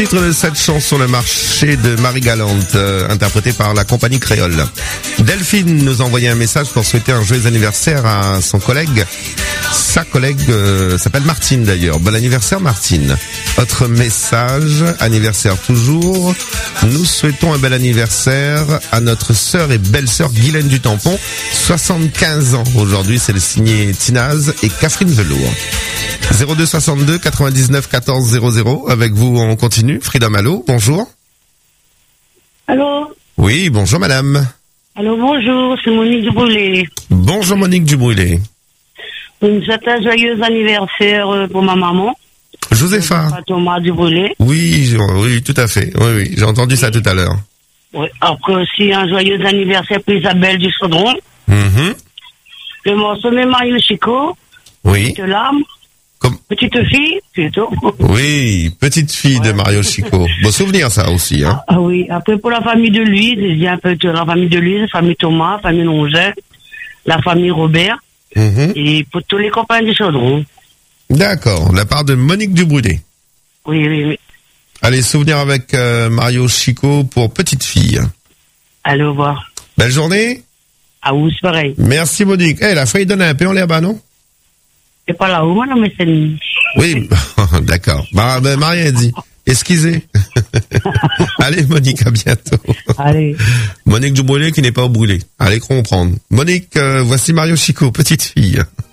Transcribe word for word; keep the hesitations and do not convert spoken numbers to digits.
Titre de cette chanson, Le marché de Marie-Galante, euh, interprété par la compagnie créole. Delphine nous a envoyé un message pour souhaiter un joyeux anniversaire à son collègue. Sa collègue euh, s'appelle Martine d'ailleurs. Bon anniversaire Martine. Autre message, anniversaire toujours. Nous souhaitons un bel anniversaire à notre sœur et belle-sœur Guylaine du Tampon, soixante-quinze ans. Aujourd'hui, c'est le signé Tinaz et Catherine Velour. zéro deux soixante-deux quatre-vingt-dix-neuf quatorze zéro zéro. Avec vous, on continue. Frida Malo, bonjour. Allô? Oui, bonjour madame. Allô, bonjour, c'est Monique Dubrulé. Bonjour Monique Dubrulé. Une souhaite un joyeux anniversaire pour ma maman. Josépha. Thomas Dubrulé. Oui, oui, tout à fait. Oui, oui, j'ai entendu ça tout à l'heure. Oui, après aussi un joyeux anniversaire pour Isabelle du Chaudron. Mm-hmm. Le morceau de Mario Chico. Oui. Petite larme. Comme... Petite fille, plutôt. Oui, petite fille ouais. de Mario Chico. Beau souvenir ça aussi, hein. Ah, ah oui, après pour la famille de Louise, je dis un peu de la famille de Louise, la famille Thomas, la famille Longin, la famille Robert. Mm-hmm. Et pour tous les copains du Chaudron. D'accord, la part de Monique Dubrulé. Oui, oui, oui. Allez, souvenir avec euh, Mario Chico pour petite fille. Allez, au revoir. Belle journée. À vous, c'est pareil. Merci Monique. Eh, hey, la feuille donne un peu en l'air bas, non? C'est pas là-haut, moi, non, mais c'est... Oui, d'accord. Bah, ben, Marie a dit. Esquisez. Allez, Monique, à bientôt. Allez. Monique Dubrulé qui n'est pas au brûlé. Allez comprendre. Monique, euh, voici Mario Chico, petite fille.